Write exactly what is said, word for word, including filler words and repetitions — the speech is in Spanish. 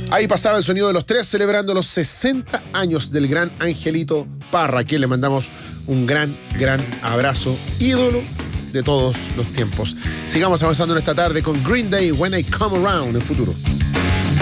Ahí pasaba el sonido de los tres celebrando los sesenta años del gran Angelito Parra, a quien le mandamos un gran, gran abrazo, ídolo de todos los tiempos. Sigamos avanzando en esta tarde con Green Day, When I Come Around, en Futuro.